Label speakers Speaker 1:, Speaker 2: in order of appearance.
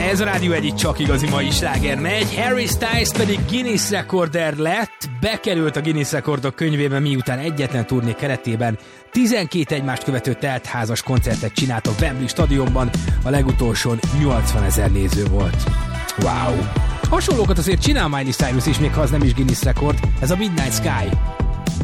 Speaker 1: Ez a Rádió egyik csak igazi mai sláger megy, Harry Styles pedig Guinness rekorder lett, bekerült a Guinness rekordok könyvébe, miután egyetlen turné keretében 12 egymást követő teltházas koncertet csinált a Wembley stadionban, a legutolsón 80 000 néző volt. Wow! Hasonlókat azért csinál Miley Cyrus is, még ha az nem is Guinness rekord, ez a Midnight Sky.